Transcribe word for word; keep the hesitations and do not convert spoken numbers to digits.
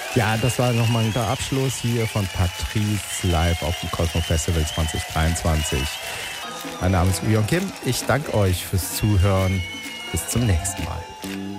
Ja, das war nochmal der Abschluss hier von Patrice live auf dem Cosmo Festival zwanzig dreiundzwanzig. Mein Name ist Uyon Kim. Ich danke euch fürs Zuhören. Bis zum nächsten Mal.